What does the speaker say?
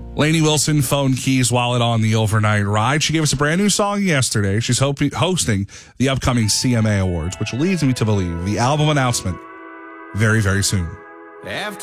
Lainey Wilson phoned Keys Wallet on the overnight ride. She gave us a brand new song yesterday. She's hosting the upcoming CMA Awards, which leads me to believe the album announcement very, very soon.